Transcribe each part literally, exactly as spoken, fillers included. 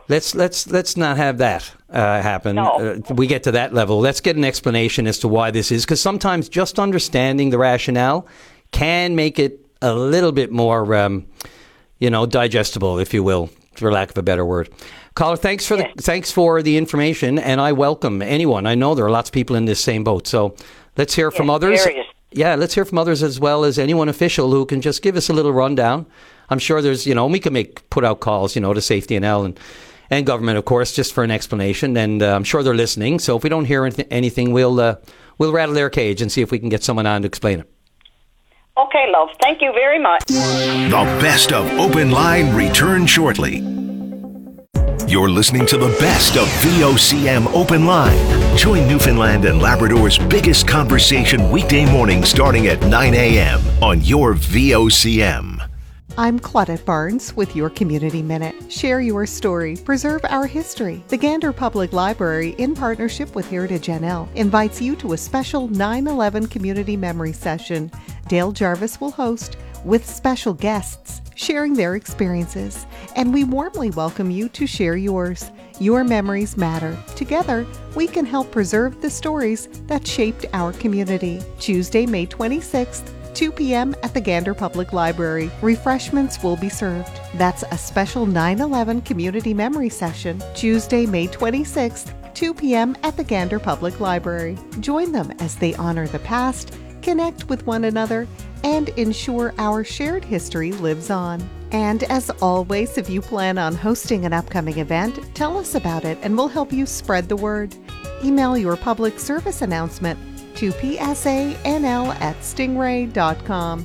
Let's let's let's not have that uh, happen. No. Uh, we get to that level. Let's get an explanation as to why this is, because sometimes just understanding the rationale can make it a little bit more, um, you know, digestible, if you will, for lack of a better word. Caller, thanks for yes. the thanks for the information, and I welcome anyone. I know there are lots of people in this same boat, so let's hear yes, from others. Various. Yeah, let's hear from others as well as anyone official who can just give us a little rundown. I'm sure there's, you know, we can make put out calls, you know, to Safety N L and. And government, of course, just for an explanation. And uh, I'm sure they're listening. So if we don't hear anything, we'll uh, we'll rattle their cage and see if we can get someone on to explain it. Okay, love. Thank you very much. The best of Open Line returns shortly. You're listening to the best of V O C M Open Line. Join Newfoundland and Labrador's biggest conversation weekday mornings starting at nine a.m. on your V O C M. I'm Claudette Barnes with your Community Minute. Share your story. Preserve our history. The Gander Public Library, in partnership with Heritage N L, invites you to a special nine eleven community memory session. Dale Jarvis will host, with special guests, sharing their experiences. And we warmly welcome you to share yours. Your memories matter. Together, we can help preserve the stories that shaped our community. Tuesday, May twenty-sixth, two p.m. at the Gander Public Library. Refreshments will be served. That's a special nine eleven community memory session, Tuesday, May twenty-sixth, two p.m. at the Gander Public Library. Join them as they honor the past, connect with one another, and ensure our shared history lives on. And as always, if you plan on hosting an upcoming event, tell us about it and we'll help you spread the word. Email your public service announcement to p s a n l at stingray dot com.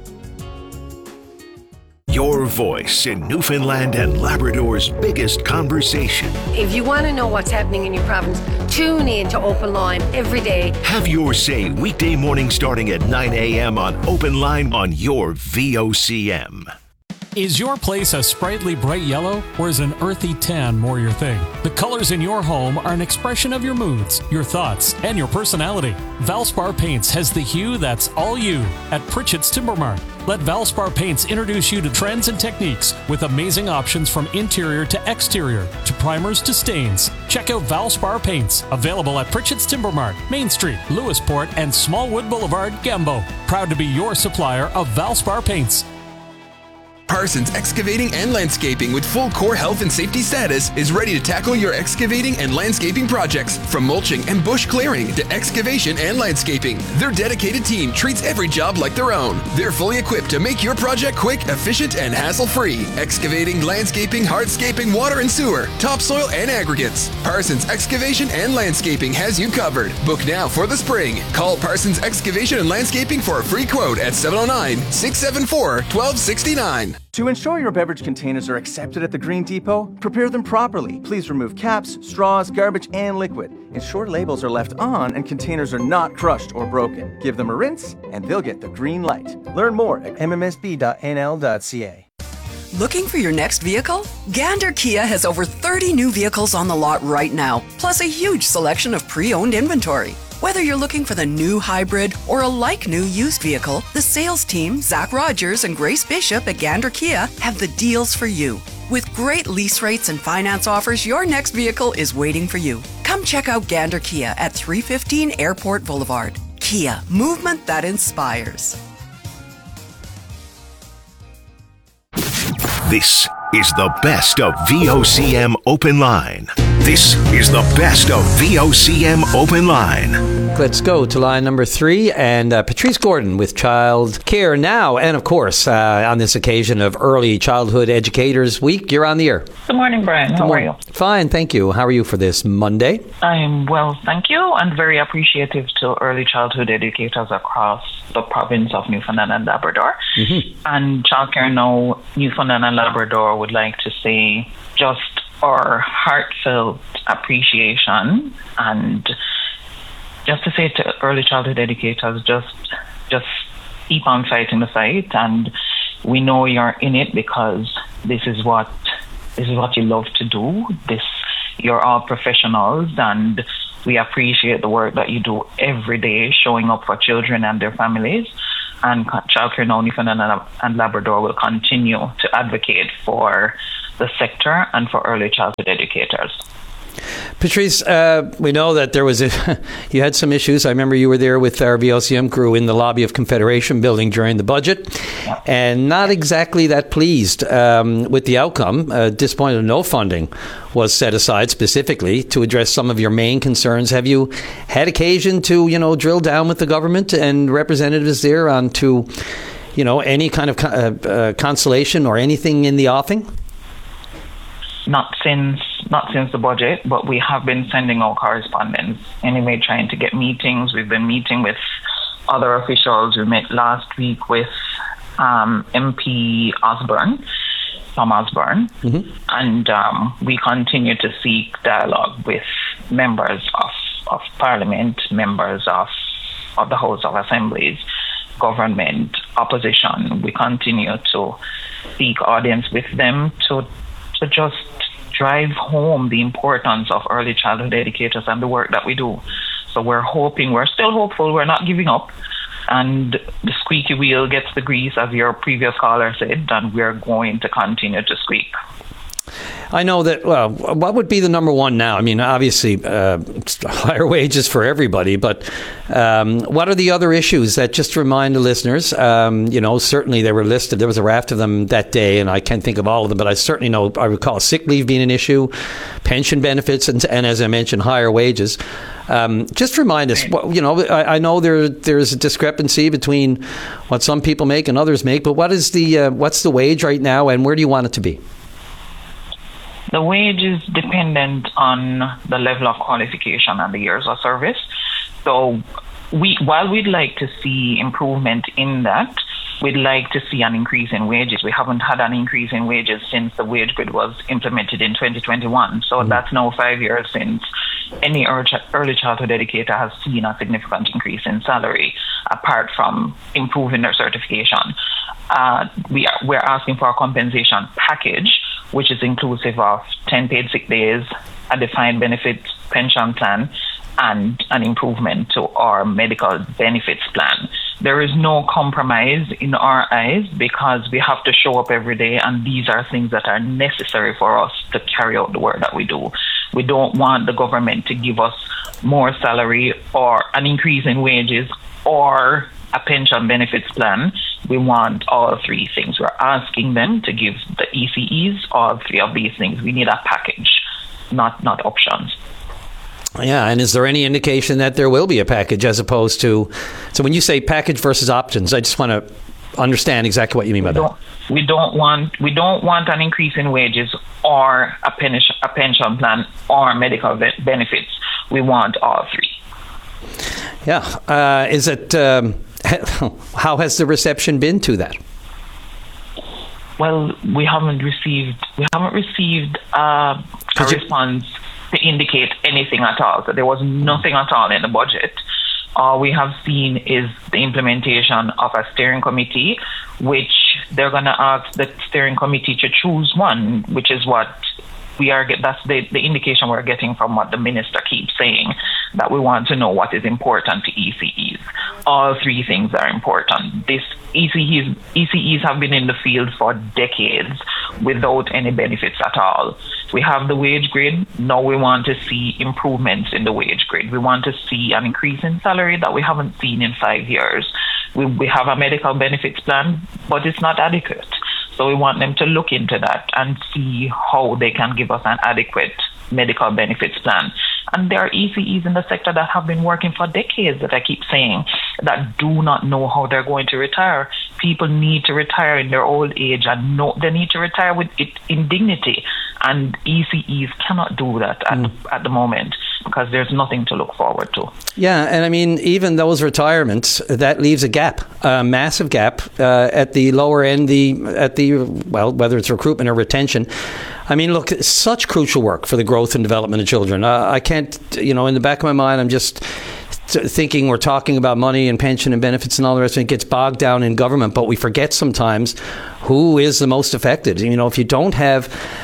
Your voice in Newfoundland and Labrador's biggest conversation. If you want to know what's happening in your province, tune in to Open Line every day. Have your say weekday morning starting at nine a.m. on Open Line on your V O C M. Is your place a sprightly bright yellow, or is an earthy tan more your thing? The colors in your home are an expression of your moods, your thoughts, and your personality. Valspar Paints has the hue that's all you at Pritchett's Timber Mart. Let Valspar Paints introduce you to trends and techniques with amazing options from interior to exterior, to primers to stains. Check out Valspar Paints, available at Pritchett's Timber Mart, Main Street, Lewisport, and Smallwood Boulevard, Gambo. Proud to be your supplier of Valspar Paints. Parsons Excavating and Landscaping, with full core health and safety status, is ready to tackle your excavating and landscaping projects. From mulching and bush clearing to excavation and landscaping, their dedicated team treats every job like their own. They're fully equipped to make your project quick, efficient, and hassle-free. Excavating, landscaping, hardscaping, water and sewer, topsoil, and aggregates. Parsons Excavation and Landscaping has you covered. Book now for the spring. Call Parsons Excavation and Landscaping for a free quote at seven oh nine, six seven four, one two six nine. To ensure your beverage containers are accepted at the Green Depot, prepare them properly. Please remove caps, straws, garbage, and liquid. Ensure labels are left on and containers are not crushed or broken. Give them a rinse and they'll get the green light. Learn more at m m s b dot n l dot c a. Looking for your next vehicle? Gander Kia has over thirty new vehicles on the lot right now, plus a huge selection of pre-owned inventory. Whether you're looking for the new hybrid or a like-new used vehicle, the sales team, Zach Rogers and Grace Bishop at Gander Kia, have the deals for you. With great lease rates and finance offers, your next vehicle is waiting for you. Come check out Gander Kia at three fifteen Airport Boulevard. Kia, movement that inspires. This is the best of V O C M Open Line. This is the best of V O C M Open Line. Let's go to line number three, and uh, Patrice Gordon with Child Care Now. And of course, uh, on this occasion of Early Childhood Educators Week, you're on the air. Good morning, Brian. How are you? Fine, thank you. How are you for this Monday? I am well, thank you, and very appreciative to early childhood educators across the province of Newfoundland and Labrador. Mm-hmm. And Child Care Now, Newfoundland and Labrador would like to say just our heartfelt appreciation, and just to say to early childhood educators, just just keep on fighting the fight, and we know you're in it because this is what this is what you love to do. This you're all professionals, and we appreciate the work that you do every day, showing up for children and their families. And Child Care Now Newfoundland and Labrador will continue to advocate for the sector and for early childhood educators. Patrice, uh, we know that there was a, you had some issues. I remember you were there with our V O C M crew in the lobby of Confederation Building during the budget, yeah. and not exactly that pleased um, with the outcome. Uh, disappointed no funding was set aside specifically to address some of your main concerns. Have you had occasion to, you know, drill down with the government and representatives there on to, you know, any kind of uh, uh, consolation or anything in the offing? Not since not since the budget, but we have been sending out correspondence anyway, trying to get meetings. We've been meeting with other officials. We met last week with um, M P Osborne, Tom Osborne, mm-hmm. and um, we continue to seek dialogue with members of, of Parliament, members of, of the House of Assemblies, government, opposition. We continue to seek audience with them to to just drive home the importance of early childhood educators and the work that we do. So we're hoping, we're still hopeful, we're not giving up. And the squeaky wheel gets the grease, as your previous caller said, and we're going to continue to squeak. I know that, well, what would be the number one now? I mean, obviously, uh, higher wages for everybody, but um, what are the other issues that, just to remind the listeners, um, you know, certainly they were listed. There was a raft of them that day, and I can't think of all of them, but I certainly know, I recall sick leave being an issue, pension benefits, and, and as I mentioned, higher wages. Um, just remind us, you know, I, I know there there's a discrepancy between what some people make and others make, but what is the uh, what's the wage right now, and where do you want it to be? The wage is dependent on the level of qualification and the years of service. So we, while we'd like to see improvement in that, we'd like to see an increase in wages. We haven't had an increase in wages since the wage grid was implemented in twenty twenty-one. So mm-hmm. that's now five years since any early childhood educator has seen a significant increase in salary, apart from improving their certification. Uh, we are, we're asking for a compensation package, which is inclusive of ten paid sick days, a defined benefit pension plan, and an improvement to our medical benefits plan. There is no compromise in our eyes because we have to show up every day, and these are things that are necessary for us to carry out the work that we do. We don't want the government to give us more salary or an increase in wages or a pension benefits plan. We want all three things. We're asking them to give the E C Es all three of these things. We need a package, not not options. Yeah, and is there any indication that there will be a package as opposed to... So when you say package versus options, I just want to understand exactly what you mean by we that. We don't want we don't want an increase in wages or a, pen, a pension plan or medical be- benefits. We want all three. Yeah. Uh, is it... Um, how has the reception been to that? Well, we haven't received we haven't received uh, a you- response to indicate anything at all. So there was nothing at all in the budget. All we have seen is the implementation of a steering committee, which they're going to ask the steering committee to choose one, which is what we are. That's the, the indication we're getting from what the minister keeps saying, that we want to know what is important to E C Es. All three things are important. This E C Es, E C Es have been in the field for decades without any benefits at all. We have the wage grid. Now we want to see improvements in the wage grid. We want to see an increase in salary that we haven't seen in five years. We, we have a medical benefits plan, but it's not adequate. So we want them to look into that and see how they can give us an adequate medical benefits plan. And there are E C Es in the sector that have been working for decades, that I keep saying, that do not know how they're going to retire. People need to retire in their old age, and know they need to retire with it in dignity. And E C Es cannot do that at, mm. at the moment, because there's nothing to look forward to. Yeah, and I mean, even those retirements, that leaves a gap, a massive gap uh, at the lower end, the at the, well, whether it's recruitment or retention. I mean, look, it's such crucial work for the growth and development of children. Uh, I can't, you know, in the back of my mind, I'm just thinking we're talking about money and pension and benefits and all the rest of it. It gets bogged down in government, but we forget sometimes who is the most affected. You know, if you don't have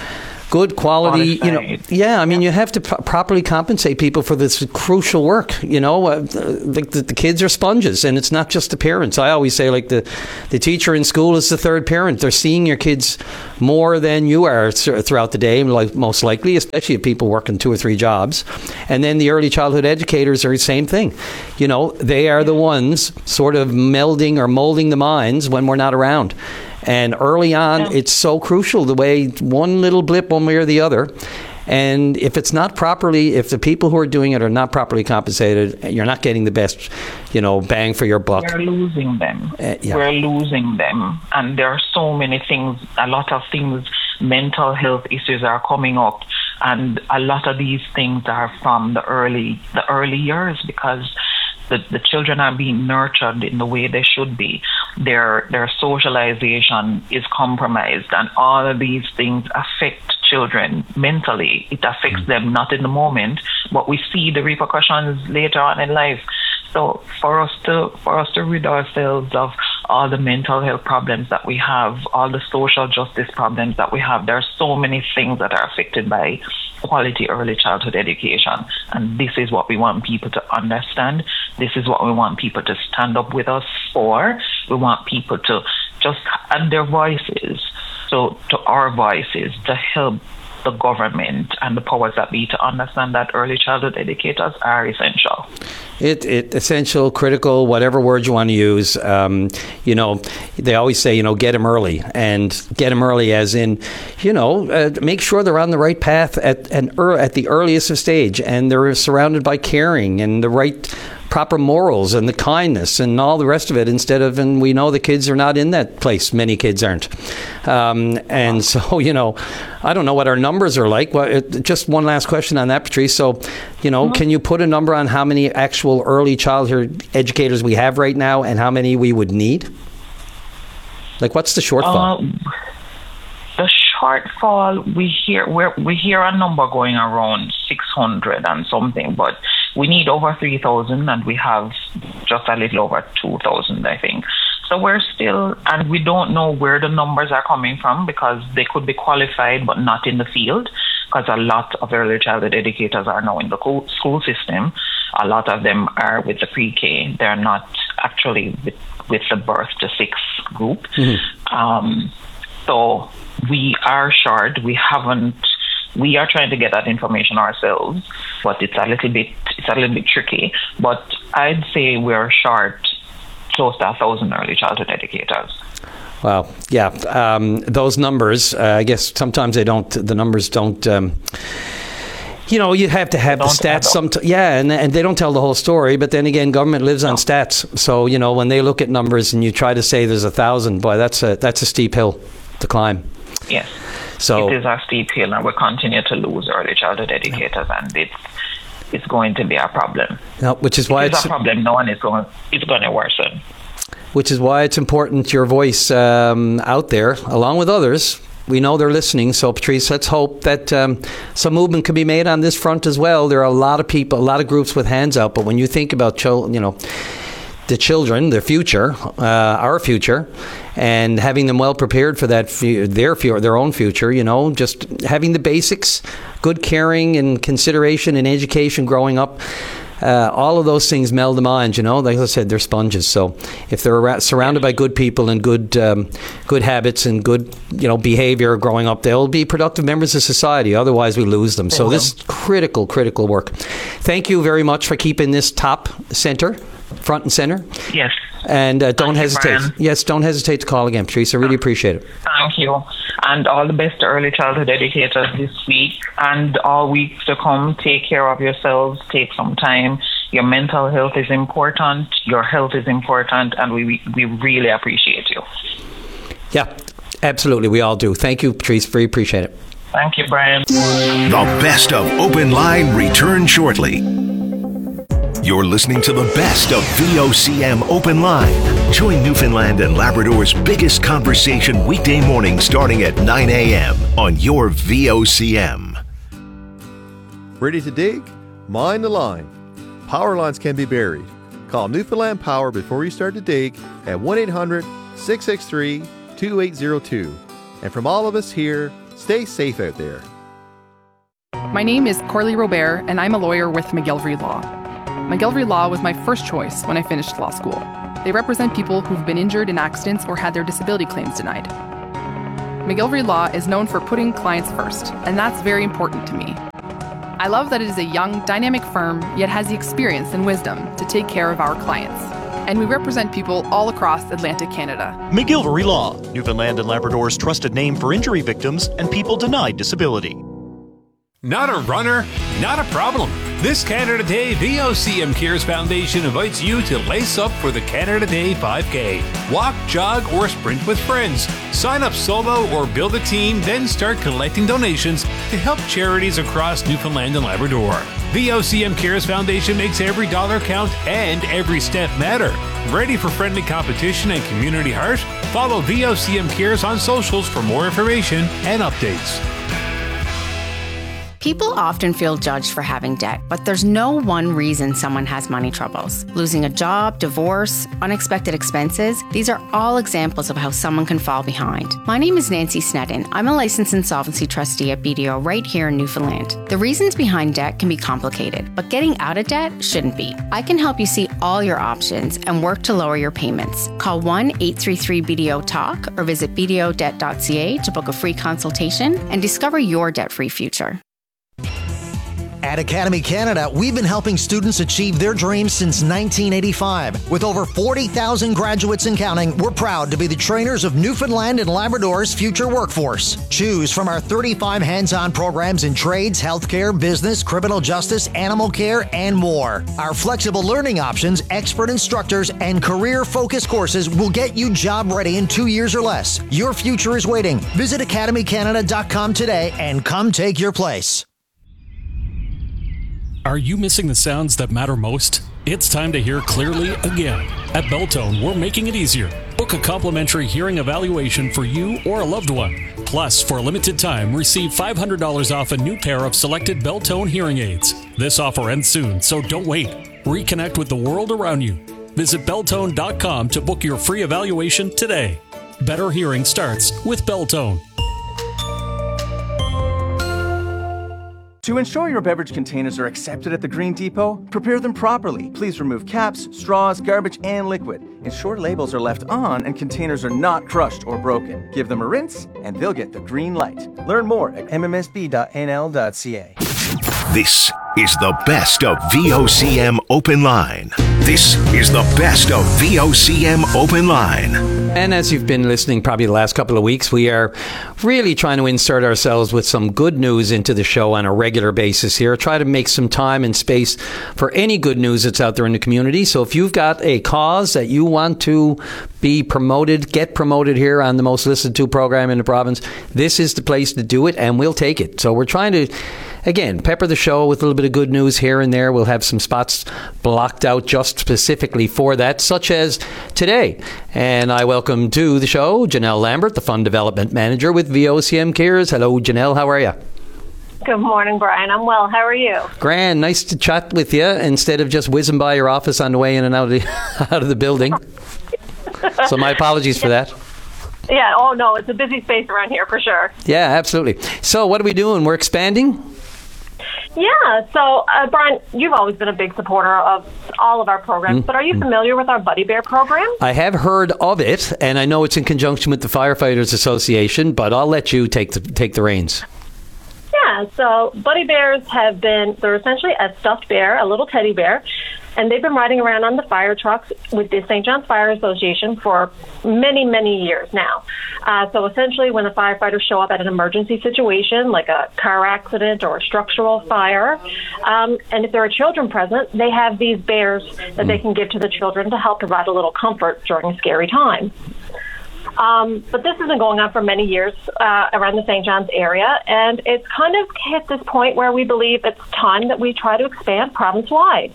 good quality, Honestly. you know, yeah, I mean, you have to pro- properly compensate people for this crucial work, you know, uh, the, the, the kids are sponges, and it's not just the parents. I always say, like, the, the teacher in school is the third parent. They're seeing your kids more than you are th- throughout the day, like most likely, especially if people working two or three jobs. And then the early childhood educators are the same thing. You know, they are the ones sort of melding or molding the minds when we're not around. And early on, yeah. it's so crucial, the way one little blip one way or the other. And if it's not properly, if the people who are doing it are not properly compensated, you're not getting the best, you know, bang for your buck. We're losing them. Uh, yeah. We're losing them. And there are so many things, a lot of things, mental health issues are coming up. And a lot of these things are from the early, the early years, because The, the children are being nurtured in the way they should be. Their their socialization is compromised, and all of these things affect children mentally. It affects them not in the moment, but we see the repercussions later on in life. So for us to for us to rid ourselves of all the mental health problems that we have, all the social justice problems that we have, there are so many things that are affected by quality early childhood education. And this is what we want people to understand. This is what we want people to stand up with us for. We want people to just add their voices so to our voices to help the government and the powers that be to understand that early childhood educators are essential. It, it essential, critical, whatever word you want to use. Um, you know, they always say, you know, get them early, and get them early as in, you know, uh, make sure they're on the right path at an er, at the earliest of stage, and they're surrounded by caring and the right proper morals and the kindness and all the rest of it, instead of, and we know the kids are not in that place. Many kids aren't. Um, and so, you know, I don't know what our numbers are like. Well, it, just one last question on that, Patrice. So, you know, mm-hmm. can you put a number on how many actual early childhood educators we have right now and how many we would need? Like, what's the shortfall? Um, the shortfall, we hear we're, we hear a number going around six hundred and something, but we need over three thousand, and we have just a little over two thousand, I think. So we're still, and we don't know where the numbers are coming from, because they could be qualified but not in the field, because a lot of early childhood educators are now in the school system. A lot of them are with the pre-K. They're not actually with, with the birth to six group. Mm-hmm. Um, so we are short. We haven't We are trying to get that information ourselves, but it's a little bit it's a little bit tricky. But I'd say we're short close to a thousand early childhood educators. Wow, yeah, um, those numbers. Uh, I guess sometimes they don't. The numbers don't. Um, you know, you have to have the stats. Some, yeah, and and they don't tell the whole story. But then again, government lives on stats. So you know, when they look at numbers and you try to say there's a thousand, boy, that's a that's a steep hill to climb. Yes. So it is a steep hill, and we continue to lose early childhood educators, yeah. and it's it's going to be a problem. No, which is why it's, it's a problem. No one is going. It's going to worsen. Which is why it's important your voice um, out there, along with others. We know they're listening. So, Patrice, let's hope that um, some movement can be made on this front as well. There are a lot of people, a lot of groups with hands out. But when you think about, chil- you know, the children, their future, uh, our future, and having them well prepared for that, fu- their fu- their own future, you know, just having the basics, good caring and consideration and education growing up. Uh, all of those things meld the mind, you know. Like I said, they're sponges. So if they're around, surrounded by good people and good um, good habits and good, you know, behavior growing up, they'll be productive members of society. Otherwise, we lose them. So this is critical, critical work. Thank you very much for keeping this top center, front and center. Yes. And uh, don't Thank hesitate. You, yes, don't hesitate to call again, Patrice. I really appreciate it. Thank you. And all the best to early childhood educators this week and all weeks to come. Take care of yourselves. Take some time. Your mental health is important. Your health is important. And we we really appreciate you. Yeah, absolutely. We all do. Thank you, Patrice. Very appreciate it. Thank you, Brian. The best of Open Line returns shortly. You're listening to the best of V O C M Open Line. Join Newfoundland and Labrador's biggest conversation weekday mornings starting at nine a.m. on your V O C M. Ready to dig? Mind the line. Power lines can be buried. Call Newfoundland Power before you start to dig at one eight hundred six six three two eight zero two. And from all of us here, stay safe out there. My name is Corley Robert, and I'm a lawyer with McGillivray Law. McGillivray Law was my first choice when I finished law school. They represent people who've been injured in accidents or had their disability claims denied. McGillivray Law is known for putting clients first, and that's very important to me. I love that it is a young, dynamic firm, yet has the experience and wisdom to take care of our clients. And we represent people all across Atlantic Canada. McGillivray Law, Newfoundland and Labrador's trusted name for injury victims and people denied disability. Not a runner? Not a problem. This Canada Day, V O C M Cares Foundation invites you to lace up for the Canada Day five K. Walk, jog, or sprint with friends. Sign up solo or build a team, then start collecting donations to help charities across Newfoundland and Labrador. V O C M Cares Foundation makes every dollar count and every step matter. Ready for friendly competition and community heart? Follow V O C M Cares on socials for more information and updates. People often feel judged for having debt, but there's no one reason someone has money troubles. Losing a job, divorce, unexpected expenses, these are all examples of how someone can fall behind. My name is Nancy Snedden. I'm a licensed insolvency trustee at B D O right here in Newfoundland. The reasons behind debt can be complicated, but getting out of debt shouldn't be. I can help you see all your options and work to lower your payments. Call one eight three three B D O talk or visit b d o debt dot c a to book a free consultation and discover your debt-free future. At Academy Canada, we've been helping students achieve their dreams since nineteen eighty-five. With over forty thousand graduates and counting, we're proud to be the trainers of Newfoundland and Labrador's future workforce. Choose from our thirty-five hands-on programs in trades, healthcare, business, criminal justice, animal care, and more. Our flexible learning options, expert instructors, and career-focused courses will get you job-ready in two years or less. Your future is waiting. Visit academy canada dot com today and come take your place. Are you missing the sounds that matter most? It's time to hear clearly again. At Belltone, we're making it easier. Book a complimentary hearing evaluation for you or a loved one. Plus, for a limited time, receive five hundred dollars off a new pair of selected Belltone hearing aids. This offer ends soon, so don't wait. Reconnect with the world around you. Visit Belltone dot com to book your free evaluation today. Better hearing starts with Belltone. To ensure your beverage containers are accepted at the Green Depot, prepare them properly. Please remove caps, straws, garbage, and liquid. Ensure labels are left on and containers are not crushed or broken. Give them a rinse, and they'll get the green light. Learn more at m m s b dot n l dot c a. This is the best of V O C M Open Line. This is the best of V O C M Open Line. And as you've been listening probably the last couple of weeks, we are really trying to insert ourselves with some good news into the show on a regular basis here. Try to make some time and space for any good news that's out there in the community. So if you've got a cause that you want to be promoted, get promoted here on the most listened to program in the province, this is the place to do it, and we'll take it. So we're trying to, again, pepper the show with a little bit of good news here and there. We'll have some spots blocked out just specifically for that, such as today. And I welcome to the show Janelle Lambert, the Fund Development Manager with V O C M Cares. Hello, Janelle. How are you? Good morning, Brian. I'm well. How are you? Grand. Nice to chat with you instead of just whizzing by your office on the way in and out of the, out of the building. So my apologies for that. Yeah. Oh, no. It's a busy space around here for sure. Yeah, absolutely. So what are we doing? We're expanding? Yeah. So, uh, Brian, you've always been a big supporter of all of our programs, mm. but are you familiar with our Buddy Bear program? I have heard of it, and I know it's in conjunction with the Firefighters Association, but I'll let you take the, take the reins. Yeah. So Buddy Bears have been, they're essentially a stuffed bear, a little teddy bear, and they've been riding around on the fire trucks with the Saint John's Fire Association for many, many years now. Uh, so essentially, when the firefighters show up at an emergency situation, like a car accident or a structural fire, um, and if there are children present, they have these bears that they can give to the children to help provide a little comfort during a scary time. Um, but this has been going on for many years uh, around the Saint John's area, and it's kind of hit this point where we believe it's time that we try to expand province-wide.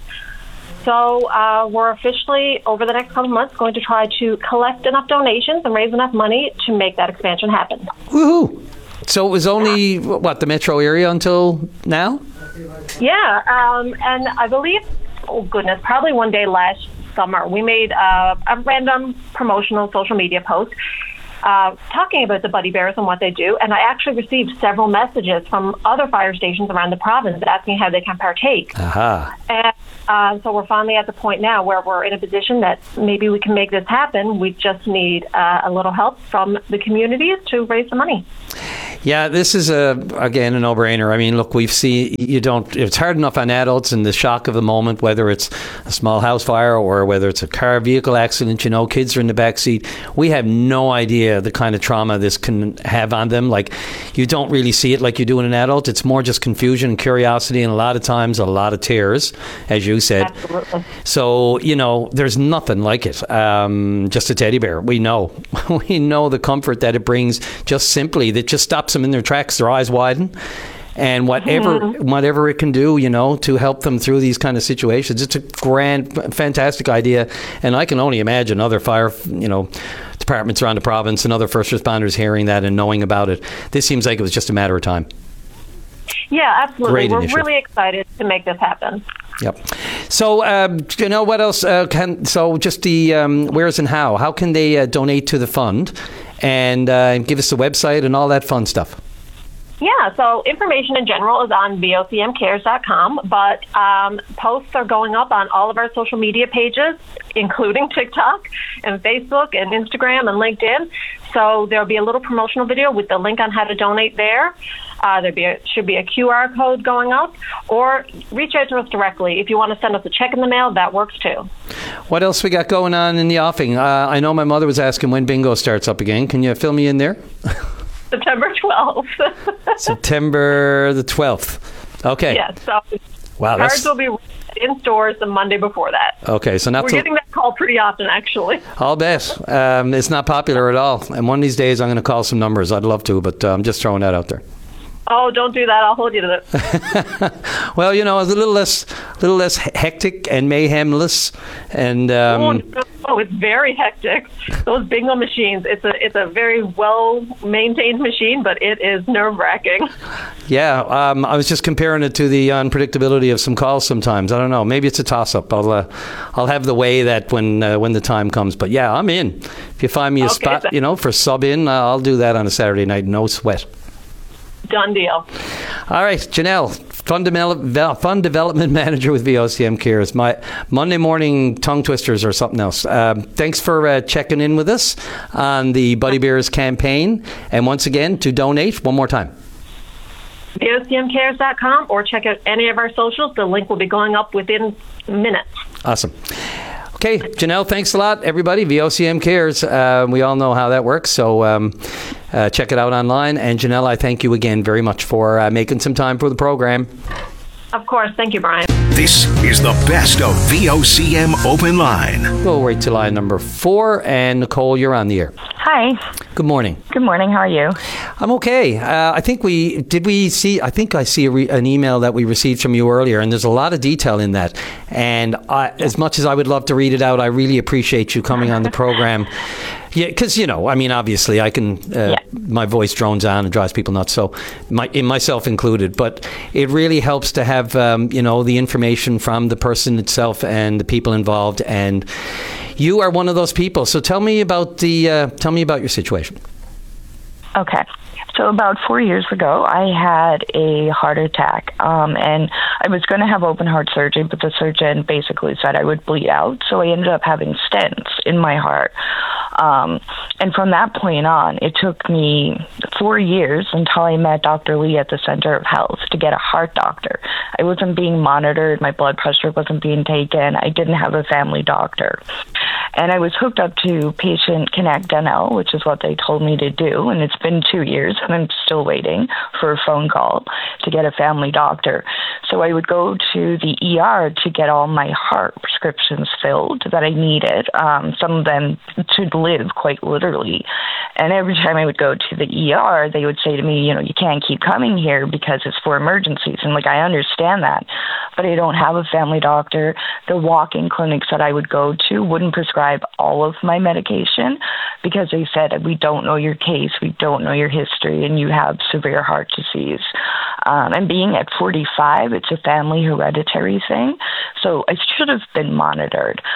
So uh, we're officially, over the next couple of months, going to try to collect enough donations and raise enough money to make that expansion happen. Woohoo! So it was only, what, the metro area until now? Yeah, um, and I believe, oh goodness, probably one day last summer, we made uh, a random promotional social media post, uh, talking about the Buddy Bears and what they do. And I actually received several messages from other fire stations around the province asking how they can partake. Aha. And uh, so we're finally at the point now where we're in a position that maybe we can make this happen. We just need uh, a little help from the communities to raise the money. Yeah, this is, a again, a no-brainer. I mean, look, we've seen, you don't, it's hard enough on adults in the shock of the moment, whether it's a small house fire or whether it's a car vehicle accident, you know, kids are in the back seat. We have no idea the kind of trauma this can have on them. Like, you don't really see it like you do in an adult. It's more just confusion and curiosity, and a lot of times a lot of tears, as you said. Absolutely. So, you know, there's nothing like it. Um, just a teddy bear. We know. We know the comfort that it brings, just simply, that just stops them in their tracks, their eyes widen, and whatever mm-hmm. whatever it can do, you know, to help them through these kind of situations. It's a grand, fantastic idea, and I can only imagine other fire, you know, departments around the province and other first responders hearing that and knowing about it. This seems like it was just a matter of time. Yeah, absolutely. Great We're initiative. really excited to make this happen. Yep. So, um, you know, what else uh, can, so just the um, where's and how, how can they uh, donate to the fund and uh, give us the website and all that fun stuff? Yeah, so information in general is on V O C M cares dot com, but um, posts are going up on all of our social media pages, including TikTok and Facebook and Instagram and LinkedIn. So there'll be a little promotional video with the link on how to donate there. Uh, there be a, should be a Q R code going up, or reach out to us directly. If you want to send us a check in the mail, that works too. What else we got going on in the offing? Uh, I know my mother was asking when bingo starts up again. Can you fill me in there? September twelfth. September the twelfth. Okay. Yes. So wow, cards that's... will be in stores the Monday before that. Okay, so not We're to... getting that call pretty often, actually. I'll bet. Um, it's not popular at all. And one of these days I'm going to call some numbers. I'd love to, but uh, I'm just throwing that out there. Oh, don't do that. I'll hold you to that. Well, you know, it's a little less, little less hectic and mayhemless, and um, oh, no, oh, it's very hectic. Those bingo machines. It's a, it's a very well maintained machine, but it is nerve wracking. Yeah, um, I was just comparing it to the unpredictability of some calls. Sometimes I don't know. Maybe it's a toss up. I'll, uh, I'll have the way that when uh, when the time comes. But yeah, I'm in. If you find me a okay, spot, so- you know, for sub in, I'll do that on a Saturday night. No sweat. Done deal. All right, Janelle, Fund, Devel- Fund Development Manager with V O C M Cares. My Monday morning tongue twisters or something else. Um, thanks for uh, checking in with us on the Buddy Bears campaign. And once again, to donate, one more time. V O C M cares dot com, or check out any of our socials. The link will be going up within minutes. Awesome. Okay, Janelle, thanks a lot, everybody. V O C M Cares. Uh, we all know how that works, so um, uh, check it out online. And Janelle, I thank you again very much for uh, making some time for the program. Of course. Thank you, Brian. This is the best of V O C M Open Line. Go right to line number four. And Nicole, you're on the air. Hi. Good morning. Good morning. How are you? I'm okay. Uh, I think we, did we see, I think I see a re, an email that we received from you earlier, and there's a lot of detail in that. And I, as much as I would love to read it out, I really appreciate you coming on the program. Yeah, because, you know, I mean, obviously I can, uh, yeah. my voice drones on and drives people nuts, so my, in myself included. But it really helps to have, um, you know, the information from the person itself and the people involved. And you are one of those people. So tell me about the, uh, tell me about your situation. Okay. So about four years ago, I had a heart attack, um, and I was going to have open heart surgery, but the surgeon basically said I would bleed out, so I ended up having stents in my heart. Um, and from that point on, it took me four years until I met Doctor Lee at the Center of Health to get a heart doctor. I wasn't being monitored. My blood pressure wasn't being taken. I didn't have a family doctor. And I was hooked up to Patient Connect N L, which is what they told me to do. And it's been two years, and I'm still waiting for a phone call to get a family doctor. So I would go to the E R to get all my heart prescriptions filled that I needed, um, some of them to live, quite literally. And every time I would go to the E R, they would say to me, you know, you can't keep coming here because it's for emergencies. And, like, I understand that, but I don't have a family doctor. The walk-in clinics that I would go to wouldn't prescribe all of my medication because they said, we don't know your case, we don't know your history, and you have severe heart disease. Um, and being at forty-five, it's a family hereditary thing, so I should have been monitored.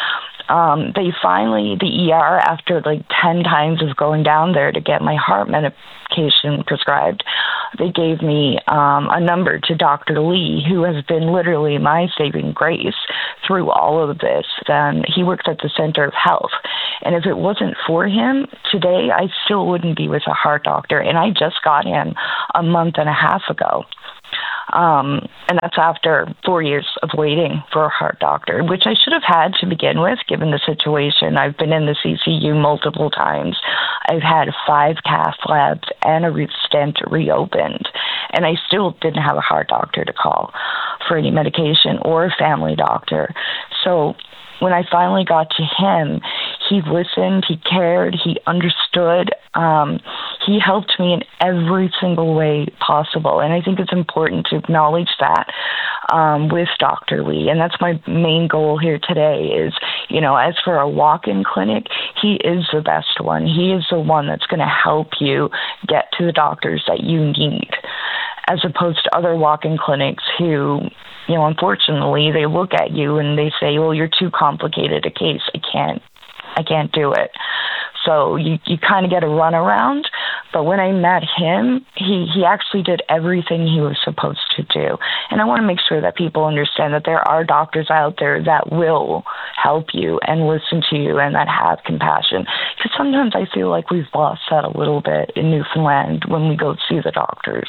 Um, they finally, the E R, after like ten times of going down there to get my heart medication prescribed, they gave me um, a number to Doctor Lee, who has been literally my saving grace through all of this. Um, he works at the Center of Health. And if it wasn't for him, today I still wouldn't be with a heart doctor. And I just got him a month and a half ago. Um, and that's after four years of waiting for a heart doctor, which I should have had to begin with, given the situation. I've been in the C C U multiple times. I've had five cath labs and a stent reopened, and I still didn't have a heart doctor to call for any medication or a family doctor. So when I finally got to him, he listened, he cared, he understood. Um, he helped me in every single way possible. And I think it's important to acknowledge that um, with Doctor Lee. And that's my main goal here today is, you know, as for a walk-in clinic, he is the best one. He is the one that's going to help you get to the doctors that you need, as opposed to other walk-in clinics who, you know, unfortunately, they look at you and they say, well, you're too complicated a case. I can't, I can't do it. So you, you kind of get a runaround. But when I met him, he, he actually did everything he was supposed to do. And I want to make sure that people understand that there are doctors out there that will help you and listen to you and that have compassion. Because sometimes I feel like we've lost that a little bit in Newfoundland when we go see the doctors.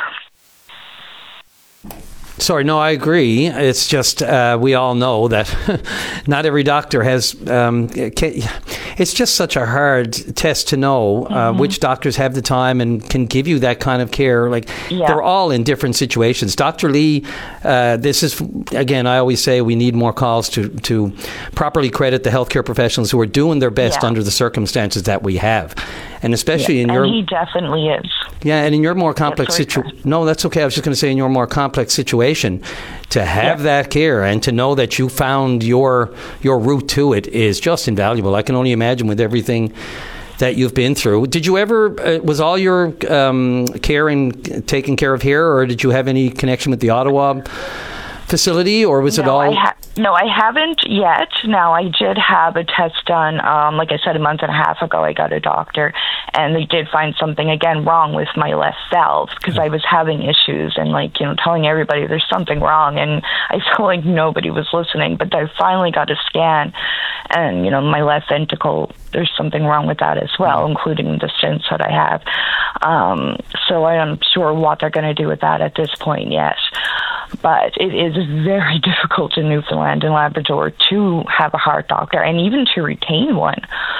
Sorry, no, I agree. It's just uh, we all know that not every doctor has. Um, can, it's just such a hard test to know uh, mm-hmm. which doctors have the time and can give you that kind of care. Like yeah. they're all in different situations. Doctor Lee, uh, this is again. I always say we need more calls to to properly credit the healthcare professionals who are doing their best yeah. under the circumstances that we have, and especially yeah, in and your. he definitely is. Yeah, and in your more complex situation. No, that's okay. I was just going to say in your more complex situation. To have yeah. that care and to know that you found your your route to it is just invaluable. I can only imagine with everything that you've been through. Did you ever, uh, was all your um, care and taken care of here, or did you have any connection with the Ottawa facility, or was no, it all? I ha- no, I haven't yet. Now, I did have a test done, um, like I said, a month and a half ago. I got a doctor, and they did find something, again, wrong with my left valve, because I was having issues and, like, you know, telling everybody there's something wrong, and I felt like nobody was listening. But I finally got a scan, and, you know, my left ventricle, there's something wrong with that as well, mm-hmm. including the stents that I have. Um, so I am sure what they're going to do with that at this point yet. But it is very difficult in Newfoundland and Labrador to have a heart doctor and even to retain one.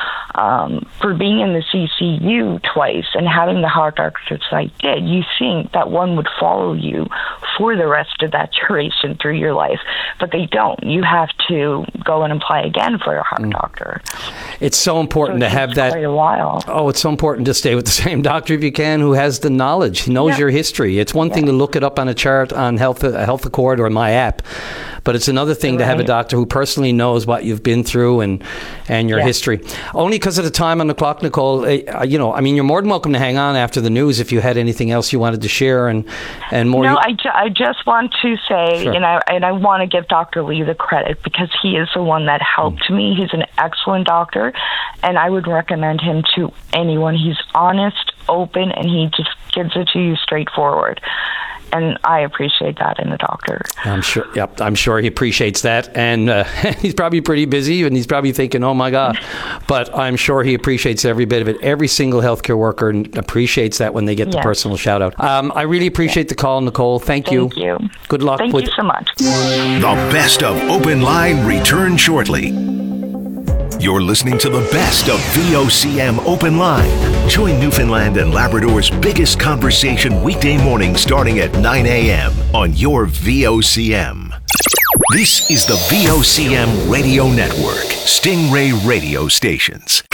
Um, for being in the C C U twice and having the heart doctors I did, you think that one would follow you for the rest of that duration through your life, but they don't. You have to go and apply again for a heart mm. doctor. It's so important so to have that. Quite a while. Oh, it's so important to stay with the same doctor if you can, who has the knowledge, he knows yeah. your history. It's one yeah. thing to look it up on a chart on Health Health Accord or my app, but it's another thing right. to have a doctor who personally knows what you've been through and and your yeah. history. Only because of the time on the clock, Nicole, uh, you know, I mean, you're more than welcome to hang on after the news if you had anything else you wanted to share and, and more. No, you- I, ju- I just want to say, sure. and I, and I want to give Doctor Lee the credit because he is the one that helped mm. me. He's an excellent doctor, and I would recommend him to anyone. He's honest, open, and he just gives it to you straightforward. And I appreciate that in a doctor. I'm sure. Yep, I'm sure he appreciates that, and uh, he's probably pretty busy, and he's probably thinking, "Oh my God!" But I'm sure he appreciates every bit of it. Every single healthcare worker appreciates that when they get yes. the personal shout out. Um, I really appreciate yes. the call, Nicole. Thank, Thank you. Thank you. Good luck. Thank with you so much. The best of Open Line return shortly. You're listening to the best of V O C M Open Line. Join Newfoundland and Labrador's biggest conversation weekday morning starting at nine a.m. on your V O C M. This is the V O C M Radio Network, Stingray Radio Stations.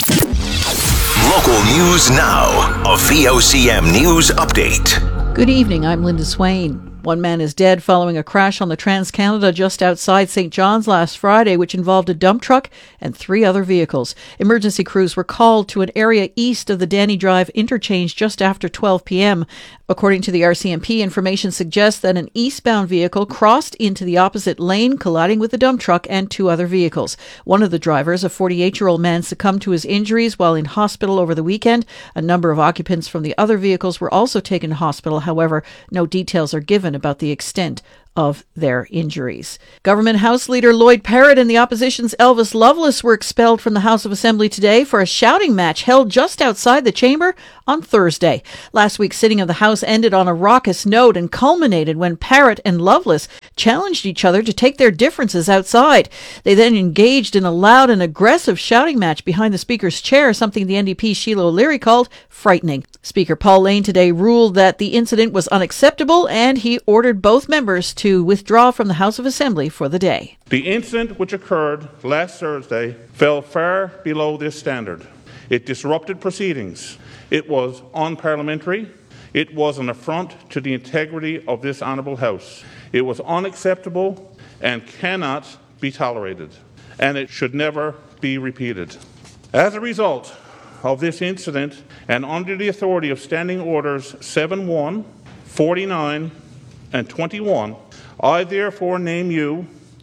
Local news now, a V O C M news update. Good evening, I'm Linda Swain. One man is dead following a crash on the Trans-Canada just outside Saint John's last Friday, which involved a dump truck and three other vehicles. Emergency crews were called to an area east of the Danny Drive interchange just after twelve p.m. According to the R C M P, information suggests that an eastbound vehicle crossed into the opposite lane, colliding with the dump truck and two other vehicles. One of the drivers, a forty-eight-year-old man, succumbed to his injuries while in hospital over the weekend. A number of occupants from the other vehicles were also taken to hospital. However, no details are given about the extent of their injuries. Government House Leader Lloyd Parrott and the opposition's Elvis Loveless were expelled from the House of Assembly today for a shouting match held just outside the chamber on Thursday. Last week's sitting of the House ended on a raucous note and culminated when Parrott and Loveless challenged each other to take their differences outside. They then engaged in a loud and aggressive shouting match behind the Speaker's chair, something the N D P Sheila O'Leary called frightening. Speaker Paul Lane today ruled that the incident was unacceptable, and he ordered both members to withdraw from the House of Assembly for the day. The incident which occurred last Thursday fell far below this standard. It disrupted proceedings. It was unparliamentary. It was an affront to the integrity of this honourable House. It was unacceptable and cannot be tolerated, and it should never be repeated. As a result of this incident, and under the authority of Standing Orders seven one, forty-nine, and twenty-one, I therefore name you,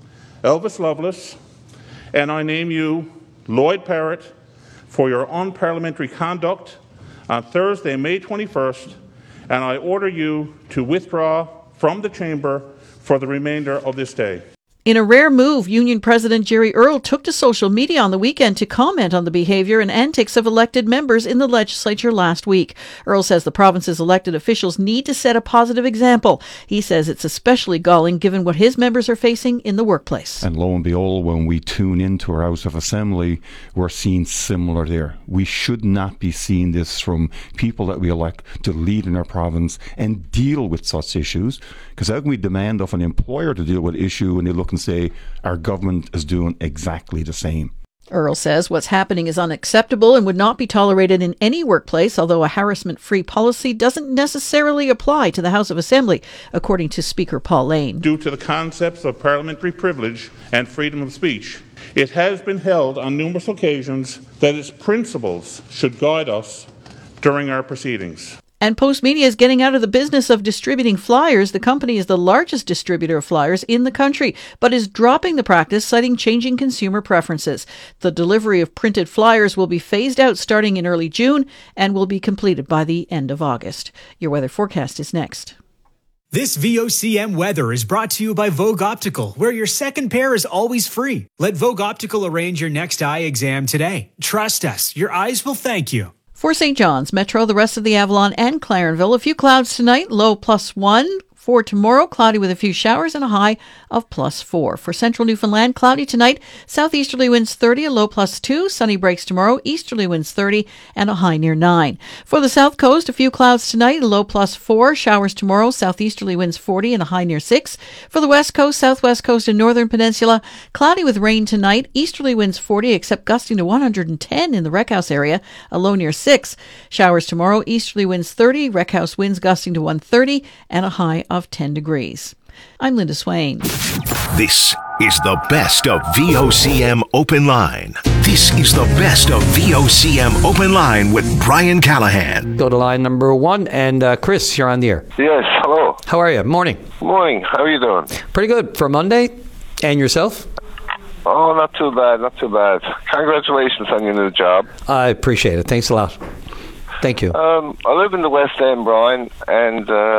Elvis Loveless, and I name you, Lloyd Parrott, for your unparliamentary conduct on Thursday, May twenty-first, and I order you to withdraw from the chamber for the remainder of this day. In a rare move, Union President Jerry Earle took to social media on the weekend to comment on the behavior and antics of elected members in the legislature last week. Earle says the province's elected officials need to set a positive example. He says it's especially galling given what his members are facing in the workplace. And lo and behold, when we tune into our House of Assembly, we're seeing similar there. We should not be seeing this from people that we elect to lead in our province and deal with such issues. Because how can we demand of an employer to deal with an issue when they look and say our government is doing exactly the same? Earle says what's happening is unacceptable and would not be tolerated in any workplace, although a harassment-free policy doesn't necessarily apply to the House of Assembly, according to Speaker Paul Lane. Due to the concepts of parliamentary privilege and freedom of speech, it has been held on numerous occasions that its principles should guide us during our proceedings. And Postmedia is getting out of the business of distributing flyers. The company is the largest distributor of flyers in the country, but is dropping the practice, citing changing consumer preferences. The delivery of printed flyers will be phased out starting in early June and will be completed by the end of August. Your weather forecast is next. This V O C M weather is brought to you by Vogue Optical, where your second pair is always free. Let Vogue Optical arrange your next eye exam today. Trust us, your eyes will thank you. For Saint John's, Metro, the rest of the Avalon and Clarenville, a few clouds tonight, low plus one. For tomorrow, cloudy with a few showers and a high of plus four. For central Newfoundland, cloudy tonight, southeasterly winds thirty, a low plus two. Sunny breaks tomorrow, easterly winds thirty, and a high near nine. For the south coast, a few clouds tonight, a low plus four. Showers tomorrow, southeasterly winds forty, and a high near six. For the west coast, southwest coast, and northern peninsula, cloudy with rain tonight, easterly winds forty, except gusting to one hundred ten in the Wreck House area, a low near six. Showers tomorrow, easterly winds thirty, Wreck House winds gusting to one hundred thirty, and a high of ten degrees. I'm Linda Swain. This is the best of V O C M Open Line. This is the best of V O C M Open Line with Brian Callahan. Go to line number one, and uh, Chris, you're on the air. Yes, hello. How are you? Morning. Morning. How are you doing? Pretty good for Monday. And yourself? Oh, not too bad, not too bad. Congratulations on your new job. I appreciate it. Thanks a lot. Thank you. Um, I live in the West End, Brian, and uh,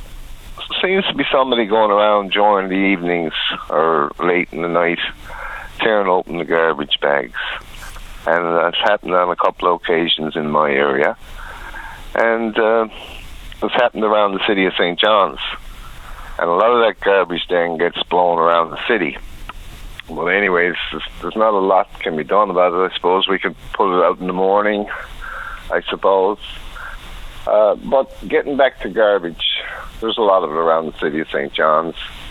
seems to be somebody going around during the evenings or late in the night tearing open the garbage bags. And that's happened on a couple of occasions in my area. And uh, it's happened around the city of Saint John's. And a lot of that garbage then gets blown around the city. Well, anyways, there's not a lot that can be done about it. I suppose we could put it out in the morning, I suppose. Uh, but getting back to garbage, there's a lot of it around the city of Saint John's.